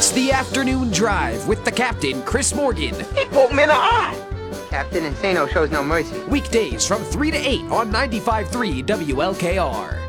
It's the Afternoon Drive with the captain, Chris Morgan. He poked me in the eye. Captain Insano shows no mercy. Weekdays from 3 to 8 on 95.3 WLKR.